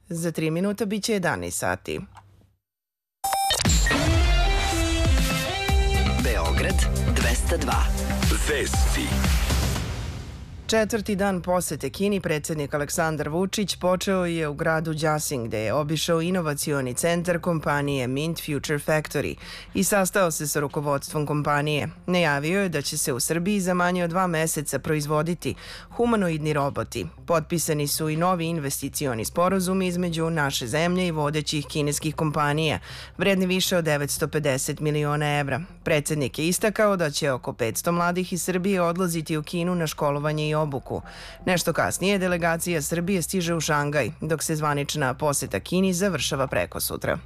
Za 3 minuta biće 11 sati. Beograd 202. Vesti. Četvrti dan posete Kini predsjednik Aleksandar Vučić počeo je u gradu Jiaxing, gde je obišao inovacioni centar kompanije Mint Future Factory i sastao se sa rukovodstvom kompanije. Najavio je da će se u Srbiji za manje od 2 meseca proizvoditi humanoidni roboti. Potpisani su i novi investicioni sporazumi između naše zemlje i vodećih kineskih kompanija, vredni više od 950 miliona evra. Predsjednik je istakao da će oko 500 mladih iz Srbije odlaziti u Kinu na školovanje i obuku. Nešto kasnije delegacija Srbije stiže u Šangaj, dok se zvanična poseta Kini završava prekosutra.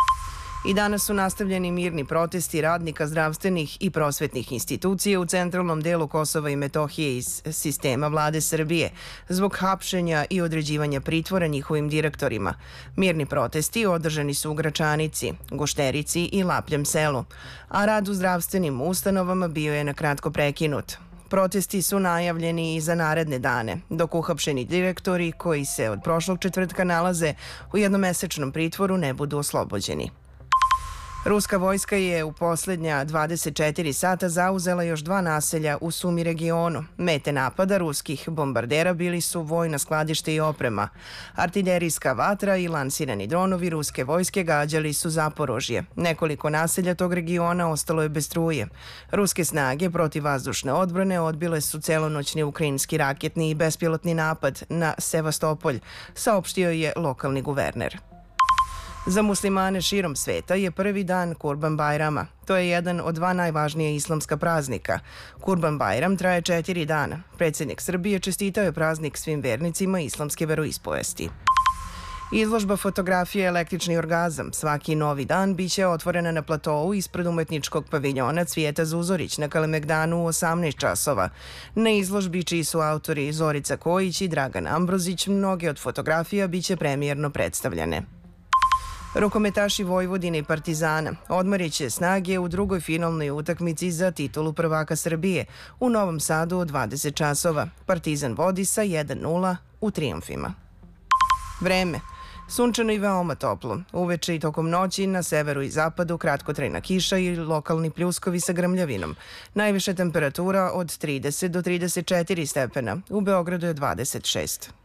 I danas su nastavljeni mirni protesti radnika zdravstvenih i prosvetnih institucija u centralnom delu Kosova i Metohije iz sistema vlade Srbije zbog hapšenja i određivanja pritvora njihovim direktorima. Mirni protesti održani su u Gračanici, Gušterici i Lapljem selu, a rad u zdravstvenim ustanovama bio je na kratko prekinut. Protesti su najavljeni i za naredne dane, dok uhapšeni direktori koji se od prošlog četvrtka nalaze u jednomesečnom pritvoru ne budu oslobođeni. Ruska vojska je u poslednja 24 sata zauzela još 2 naselja u Sumi regionu. Mete napada ruskih bombardera bili su vojna skladište i oprema. Artiljerijska vatra i lansirani dronovi ruske vojske gađali su Zaporožje. Nekoliko naselja tog regiona ostalo je bez struje. Ruske snage protivvazdušne odbrane odbile su celonoćni ukrajinski raketni i bespilotni napad na Sevastopolj, saopštio je lokalni guverner. Za muslimane širom sveta je prvi dan Kurban Bajrama. To je jedan od 2 najvažnija islamska praznika. Kurban Bajram traje 4 dana. Predsjednik Srbije čestitao je praznik svim vernicima islamske veroispovesti. Izložba fotografije Električni orgazam svaki novi dan biće otvorena na platou ispred umetničkog paviljona Cvijeta Zuzorić na Kalemegdanu u 18 časova. Na izložbi čiji su autori Zorica Kojić i Dragan Ambrozić, mnoge od fotografija biće premijerno predstavljene. Rukometaši Vojvodine i Partizana odmoriće snage u drugoj finalnoj utakmici za titulu prvaka Srbije u Novom Sadu od 20 časova. Partizan vodi sa 1:0 u trijumfima. Vreme. Sunčano i veoma toplo. Uveče i tokom noći na severu i zapadu kratkotrajna kiša i lokalni pljuskovi sa grmljavinom. Najviša temperatura od 30 do 34 stepena. U Beogradu je 26.